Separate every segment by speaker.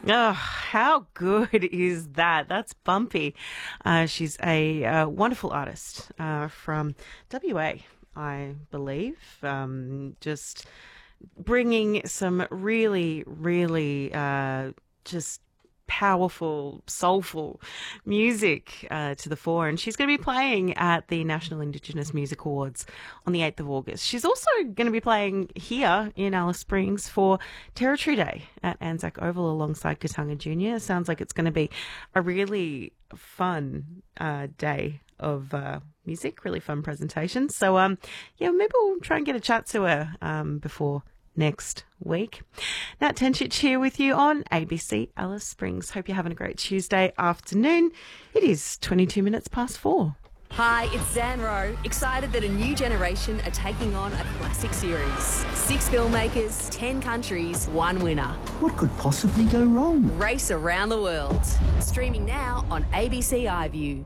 Speaker 1: Oh, how good is that? That's Bumpy. She's a wonderful artist from WA, I believe. Just bringing some really, really just powerful, soulful music to the fore. And she's going to be playing at the National Indigenous Music Awards on the 8th of August. She's also going to be playing here in Alice Springs for Territory Day at Anzac Oval alongside Katanga Junior. Sounds like it's going to be a really fun day of music, really fun presentation. So, yeah, maybe we'll try and get a chat to her before next week. Nat Tenchich here with you on ABC Alice Springs. Hope you're having a great Tuesday afternoon. It is 22 minutes past 4.
Speaker 2: Hi, it's Zan Rowe. Excited that a new generation are taking on a classic series. 6 filmmakers, 10 countries, 1 winner.
Speaker 3: What could possibly go wrong?
Speaker 2: Race around the world. Streaming now on ABC iView.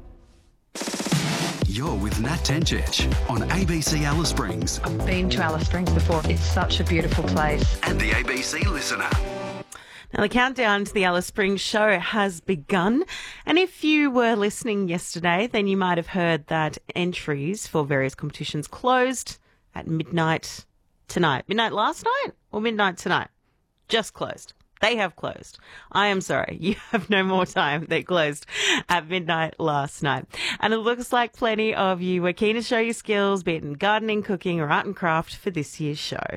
Speaker 4: You're with Nat Tenchich on ABC Alice Springs
Speaker 5: I've been to Alice Springs before. It's such a beautiful place.
Speaker 4: and the ABC Listener.
Speaker 1: Now, the countdown to the Alice Springs show has begun. And if you were listening yesterday, then you might have heard that entries for various competitions closed at midnight tonight. Midnight last night or midnight tonight? Just closed. They have closed. I am sorry. You have no more time. They closed at midnight last night. And it looks like plenty of you were keen to show your skills, be it in gardening, cooking or art and craft for this year's show.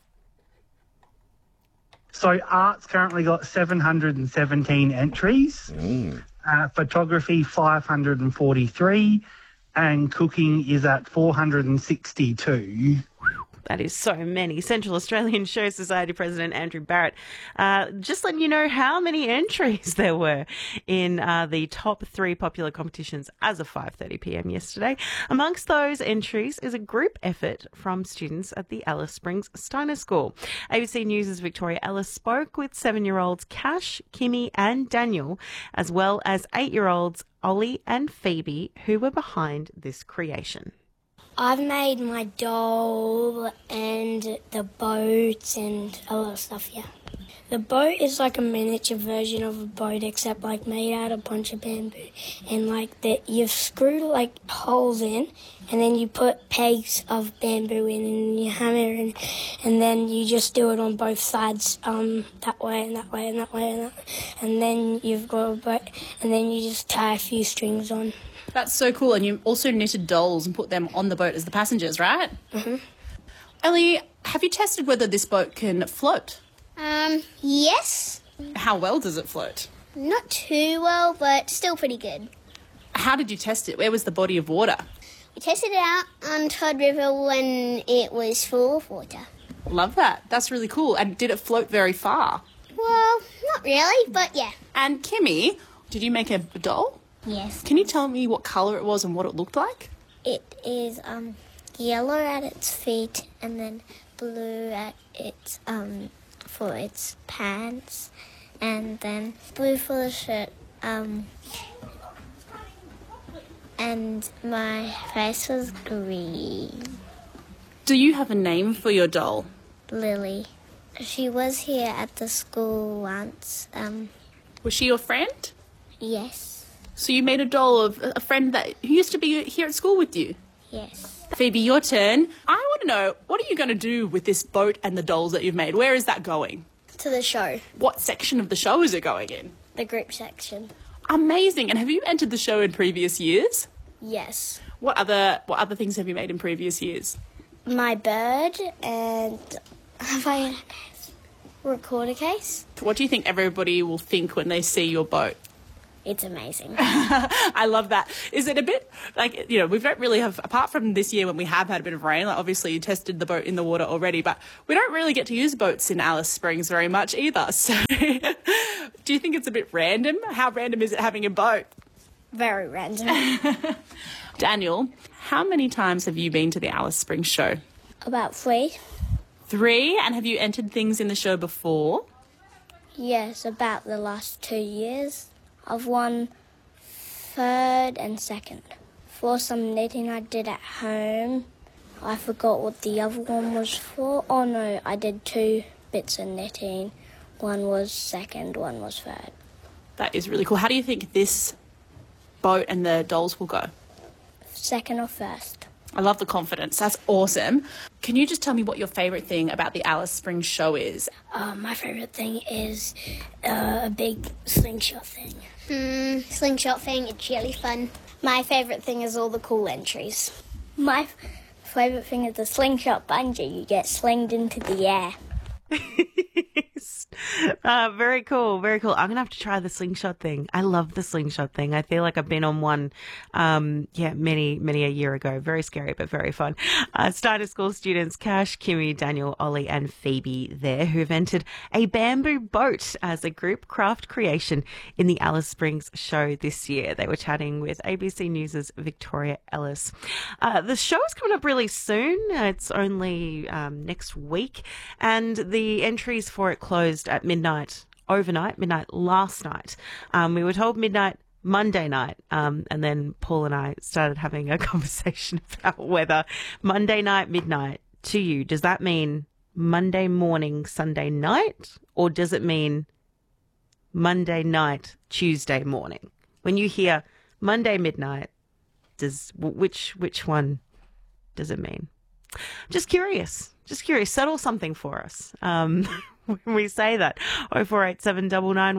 Speaker 6: So art's currently got 717 entries, photography 543, and cooking is at 462.
Speaker 1: That is so many. Central Australian Show Society President Andrew Barrett just letting you know how many entries there were in the top 3 popular competitions as of 5:30pm yesterday. Amongst those entries is a group effort from students at the Alice Springs Steiner School. ABC News' Victoria Ellis spoke with 7-year-olds Cash, Kimmy and Daniel, as well as 8-year-olds Ollie and Phoebe, who were behind this creation.
Speaker 7: I've made my doll and the boat and a lot of stuff, yeah. The boat is like a miniature version of a boat except like made out of a bunch of bamboo. And like you've screwed like holes in and then you put pegs of bamboo in and you hammer in and then you just do it on both sides, that way and that way and that way and that way. And then you've got a boat and then you just tie a few strings on.
Speaker 8: That's so cool. And you also knitted dolls and put them on the boat as the passengers, right?
Speaker 7: Mm-hmm.
Speaker 8: Ellie, have you tested whether this boat can float?
Speaker 7: Yes.
Speaker 8: How well does it float?
Speaker 7: Not too well, but still pretty good.
Speaker 8: How did you test it? Where was the body of water?
Speaker 7: We tested it out on Todd River when it was full of water.
Speaker 8: Love that. That's really cool. And did it float very far?
Speaker 7: Well, not really, but yeah.
Speaker 8: And Kimmy, did you make a doll?
Speaker 7: Yes.
Speaker 8: Can you tell me what colour it was and what it looked like?
Speaker 7: It is yellow at its feet and then blue at its for its pants and then blue for the shirt. And my face was green.
Speaker 8: Do you have a name for your doll?
Speaker 7: Lily. She was here at the school once.
Speaker 8: Was she your friend?
Speaker 7: Yes.
Speaker 8: So you made a doll of a friend who used to be here at school with you?
Speaker 7: Yes.
Speaker 8: Phoebe, your turn. I want to know, what are you going to do with this boat and the dolls that you've made? Where is that going?
Speaker 7: To the show.
Speaker 8: What section of the show is it going in?
Speaker 7: The group section.
Speaker 8: Amazing. And have you entered the show in previous years?
Speaker 7: Yes.
Speaker 8: What other things have you made in previous years?
Speaker 7: My bird and have I a recorder case?
Speaker 8: What do you think everybody will think when they see your boat?
Speaker 7: It's amazing.
Speaker 8: I love that. Is it a bit like, we don't really have, apart from this year when we have had a bit of rain, like obviously you tested the boat in the water already, but we don't really get to use boats in Alice Springs very much either. So do you think it's a bit random? How random is it having a boat?
Speaker 7: Very random.
Speaker 8: Daniel, how many times have you been to the Alice Springs show?
Speaker 7: About 3.
Speaker 8: 3? And have you entered things in the show before?
Speaker 7: Yes, about the last 2 years. I've won 3rd and 2nd. For some knitting I did at home. I forgot what the other one was for. Oh no, I did 2 bits of knitting. one was second, one was third.
Speaker 8: That is really cool. How do you think this boat and the dolls will go?
Speaker 7: Second or first.
Speaker 8: I love the confidence. That's awesome. Can you just tell me what your favourite thing about the Alice Springs show is?
Speaker 7: My favourite thing is a big slingshot thing.
Speaker 9: Slingshot thing, it's really fun. My favourite thing is all the cool entries.
Speaker 7: My favourite thing is the slingshot bungee. You get slinged into the air.
Speaker 1: Very cool, very cool. I'm gonna have to try the slingshot thing. I love the slingshot thing. I feel like I've been on one, many a year ago. Very scary, but very fun. Steiner School students Cash, Kimmy, Daniel, Ollie, and Phoebe there, who've entered a bamboo boat as a group craft creation in the Alice Springs show this year. They were chatting with ABC News' Victoria Ellis. The show is coming up really soon. It's only next week, and the entries for it closed at midnight last night. We were told midnight Monday night, and then Paul and I started having a conversation about whether Monday night midnight to you, does that mean Monday morning, Sunday night, or does it mean Monday night, Tuesday morning? When you hear Monday midnight, which one does it mean? Just curious. Settle something for us. When we say that, 0487 99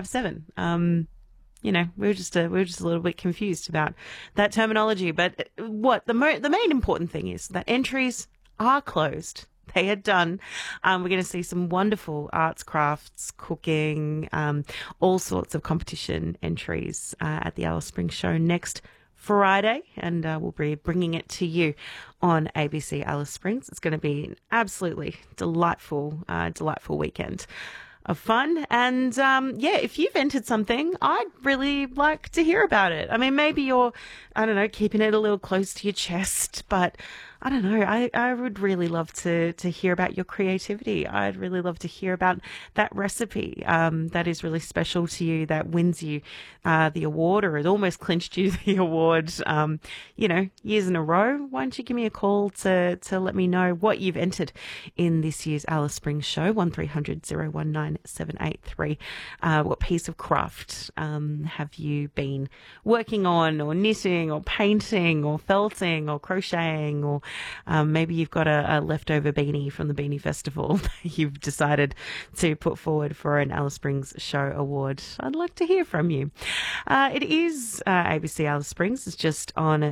Speaker 1: 1057. We were just a little bit confused about that terminology. But what the main important thing is that entries are closed. They are done. We're going to see some wonderful arts, crafts, cooking, all sorts of competition entries at the Alice Springs show next Friday, and we'll be bringing it to you on ABC Alice Springs. It's going to be an absolutely delightful weekend of fun. And if you've entered something, I'd really like to hear about it. I mean, maybe you're, keeping it a little close to your chest, but I don't know. I would really love to hear about your creativity. I'd really love to hear about that recipe that is really special to you, that wins you the award, or it almost clinched you the award, years in a row. Why don't you give me a call to let me know what you've entered in this year's Alice Springs show, 1300 019 783. What piece of craft have you been working on, or knitting, or painting, or felting, or crocheting, or maybe you've got a leftover beanie from the Beanie Festival that you've decided to put forward for an Alice Springs Show Award. I'd like to hear from you. It is ABC Alice Springs. It's just on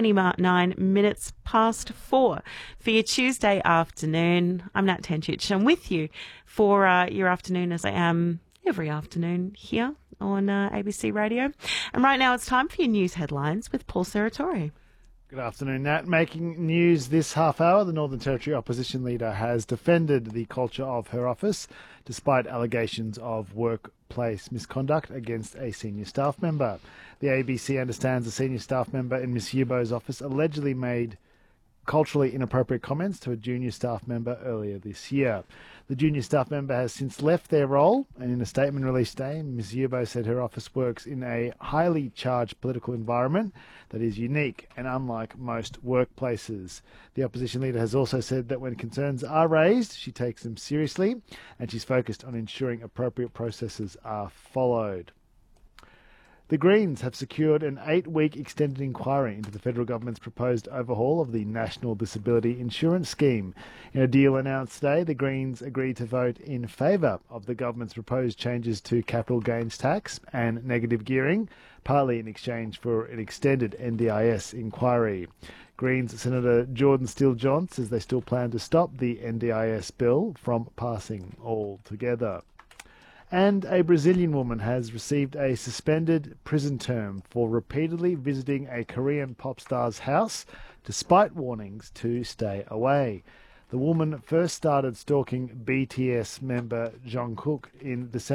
Speaker 1: 29 minutes past 4 for your Tuesday afternoon. I'm Nat Tenchich. I'm with you for your afternoon, as I am every afternoon here on ABC Radio. And right now it's time for your news headlines with Paul Serratore.
Speaker 10: Good afternoon, Nat. Making news this half hour, the Northern Territory Opposition Leader has defended the culture of her office despite allegations of workplace misconduct against a senior staff member. The ABC understands a senior staff member in Ms Yubo's office allegedly made culturally inappropriate comments to a junior staff member earlier this year. The junior staff member has since left their role, and in a statement released today, Ms Yubo said her office works in a highly charged political environment that is unique and unlike most workplaces. The opposition leader has also said that when concerns are raised, she takes them seriously, and she's focused on ensuring appropriate processes are followed. The Greens have secured an 8-week extended inquiry into the federal government's proposed overhaul of the National Disability Insurance Scheme. In a deal announced today, the Greens agreed to vote in favour of the government's proposed changes to capital gains tax and negative gearing, partly in exchange for an extended NDIS inquiry. Greens Senator Jordan Steele-John says they still plan to stop the NDIS bill from passing altogether. And a Brazilian woman has received a suspended prison term for repeatedly visiting a Korean pop star's house despite warnings to stay away. The woman first started stalking BTS member Jungkook in December